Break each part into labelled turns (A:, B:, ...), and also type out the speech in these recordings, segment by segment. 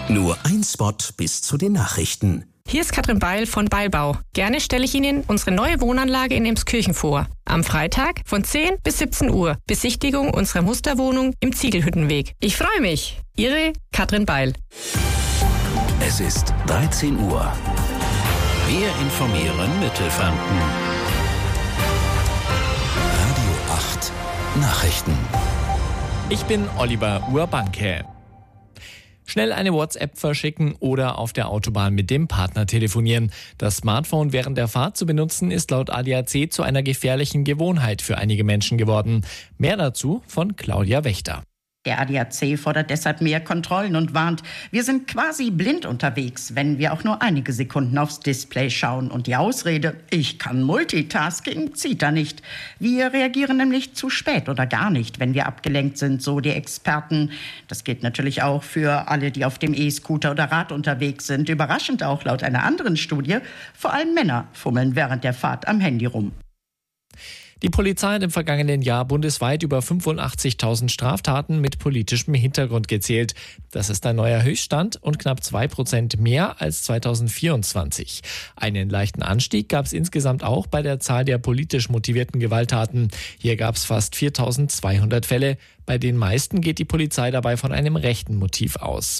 A: Nur ein Spot bis zu den Nachrichten.
B: Hier ist Katrin Beil von Beilbau. Gerne stelle ich Ihnen unsere neue Wohnanlage in Emskirchen vor. Am Freitag von 10 bis 17 Uhr. Besichtigung unserer Musterwohnung im Ziegelhüttenweg. Ich freue mich. Ihre Katrin Beil.
A: Es ist 13 Uhr. Wir informieren Mittelfranken. Radio 8 Nachrichten.
C: Ich bin Oliver Urbanke. Schnell eine WhatsApp verschicken oder auf der Autobahn mit dem Partner telefonieren. Das Smartphone während der Fahrt zu benutzen ist laut ADAC zu einer gefährlichen Gewohnheit für einige Menschen geworden. Mehr dazu von Claudia Wächter.
D: Der ADAC fordert deshalb mehr Kontrollen und warnt, wir sind quasi blind unterwegs, wenn wir auch nur einige Sekunden aufs Display schauen. Und die Ausrede, ich kann Multitasking, zieht da nicht. Wir reagieren nämlich zu spät oder gar nicht, wenn wir abgelenkt sind, so die Experten. Das gilt natürlich auch für alle, die auf dem E-Scooter oder Rad unterwegs sind. Überraschend auch laut einer anderen Studie, vor allem Männer fummeln während der Fahrt am Handy rum.
C: Die Polizei hat im vergangenen Jahr bundesweit über 85.000 Straftaten mit politischem Hintergrund gezählt. Das ist ein neuer Höchststand und knapp 2% mehr als 2024. Einen leichten Anstieg gab es insgesamt auch bei der Zahl der politisch motivierten Gewalttaten. Hier gab es fast 4.200 Fälle. Bei den meisten geht die Polizei dabei von einem rechten Motiv aus.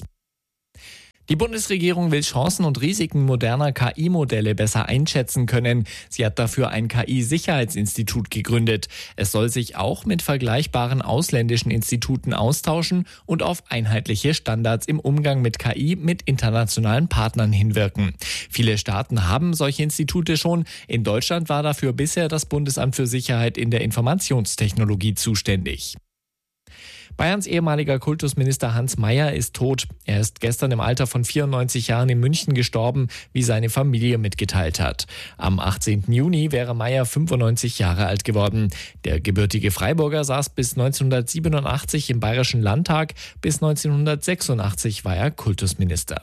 C: Die Bundesregierung will Chancen und Risiken moderner KI-Modelle besser einschätzen können. Sie hat dafür ein KI-Sicherheitsinstitut gegründet. Es soll sich auch mit vergleichbaren ausländischen Instituten austauschen und auf einheitliche Standards im Umgang mit KI mit internationalen Partnern hinwirken. Viele Staaten haben solche Institute schon. In Deutschland war dafür bisher das Bundesamt für Sicherheit in der Informationstechnologie zuständig. Bayerns ehemaliger Kultusminister Hans Mayer ist tot. Er ist gestern im Alter von 94 Jahren in München gestorben, wie seine Familie mitgeteilt hat. Am 18. Juni wäre Mayer 95 Jahre alt geworden. Der gebürtige Freiburger saß bis 1987 im Bayerischen Landtag. Bis 1986 war er Kultusminister.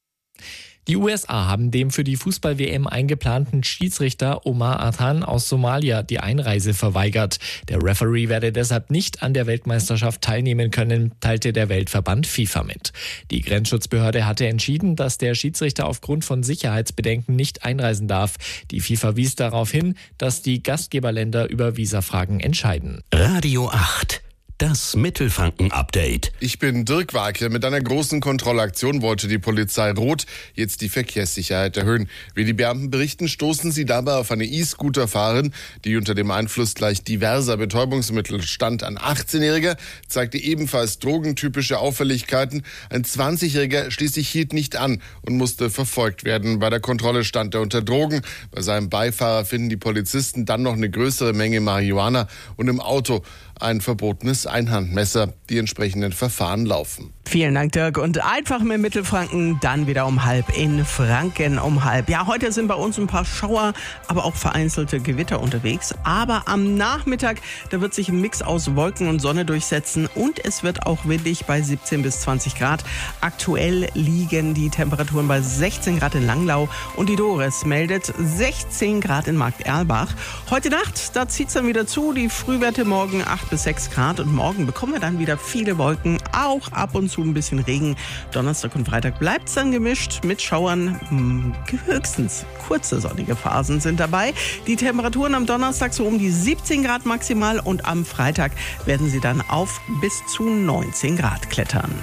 C: Die USA haben dem für die Fußball-WM eingeplanten Schiedsrichter Omar Athan aus Somalia die Einreise verweigert. Der Referee werde deshalb nicht an der Weltmeisterschaft teilnehmen können, teilte der Weltverband FIFA mit. Die Grenzschutzbehörde hatte entschieden, dass der Schiedsrichter aufgrund von Sicherheitsbedenken nicht einreisen darf. Die FIFA wies darauf hin, dass die Gastgeberländer über Visafragen entscheiden.
A: Radio 8. Das Mittelfranken-Update.
E: Ich bin Dirk Warke. Mit einer großen Kontrollaktion wollte die Polizei Rot jetzt die Verkehrssicherheit erhöhen. Wie die Beamten berichten, stoßen sie dabei auf eine E-Scooter-Fahrerin, die unter dem Einfluss gleich diverser Betäubungsmittel stand. Ein 18-Jähriger zeigte ebenfalls drogentypische Auffälligkeiten. Ein 20-Jähriger schließlich hielt nicht an und musste verfolgt werden. Bei der Kontrolle stand er unter Drogen. Bei seinem Beifahrer finden die Polizisten dann noch eine größere Menge Marihuana und im Auto ein verbotenes Einhandmesser. Die entsprechenden Verfahren laufen.
F: Vielen Dank, Dirk. Und einfach mit Mittelfranken, dann wieder um 12 in Franken um 12. Ja, heute sind bei uns ein paar Schauer, aber auch vereinzelte Gewitter unterwegs. Aber am Nachmittag, da wird sich ein Mix aus Wolken und Sonne durchsetzen und es wird auch windig bei 17 bis 20 Grad. Aktuell liegen die Temperaturen bei 16 Grad in Langlau und die Doris meldet 16 Grad in Markt Erlbach. Heute Nacht, da zieht es dann wieder zu. Die Frühwerte morgen 8 bis 6 Grad und morgen bekommen wir dann wieder viele Wolken, auch ab und zu ein bisschen Regen. Donnerstag und Freitag bleibt es dann gemischt mit Schauern. Höchstens kurze sonnige Phasen sind dabei. Die Temperaturen am Donnerstag so um die 17 Grad maximal und am Freitag werden sie dann auf bis zu 19 Grad klettern.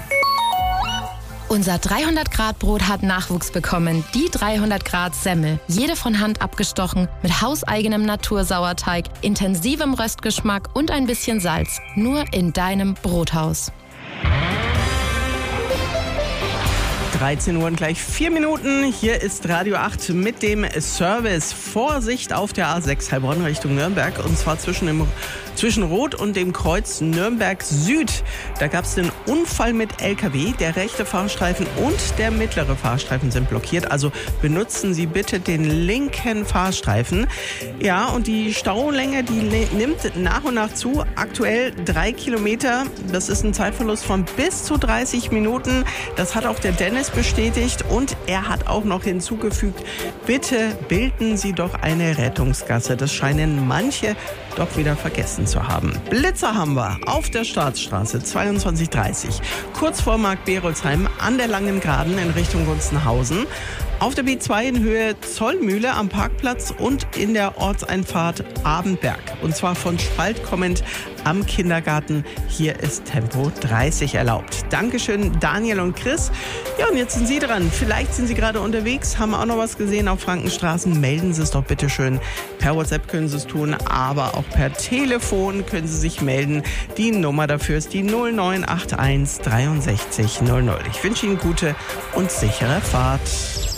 G: Unser 300-Grad-Brot hat Nachwuchs bekommen. Die 300-Grad-Semmel. Jede von Hand abgestochen, mit hauseigenem Natursauerteig, intensivem Röstgeschmack und ein bisschen Salz. Nur in deinem Brothaus.
F: 13 Uhr und gleich 4 Minuten. Hier ist Radio 8 mit dem Service. Vorsicht auf der A6 Heilbronn Richtung Nürnberg. Und zwar zwischen Rot und dem Kreuz Nürnberg Süd. Da gab es einen Unfall mit LKW. Der rechte Fahrstreifen und der mittlere Fahrstreifen sind blockiert. Also benutzen Sie bitte den linken Fahrstreifen. Ja, und die Staulänge, die nimmt nach und nach zu. Aktuell 3 Kilometer. Das ist ein Zeitverlust von bis zu 30 Minuten. Das hat auch der Dennis bestätigt und er hat auch noch hinzugefügt, bitte bilden Sie doch eine Rettungsgasse. Das scheinen manche doch wieder vergessen zu haben. Blitzer haben wir auf der Staatsstraße 2230, kurz vor Markt Berolzheim an der Langen Graden in Richtung Gunzenhausen. Auf der B2 in Höhe Zollmühle am Parkplatz und in der Ortseinfahrt Abenberg. Und zwar von Spalt kommend am Kindergarten. Hier ist Tempo 30 erlaubt. Dankeschön, Daniel und Chris. Ja, und jetzt sind Sie dran. Vielleicht sind Sie gerade unterwegs, haben auch noch was gesehen auf Frankenstraßen. Melden Sie es doch bitte schön. Per WhatsApp können Sie es tun, aber auch per Telefon können Sie sich melden. Die Nummer dafür ist die 0981 63 00. Ich wünsche Ihnen gute und sichere Fahrt.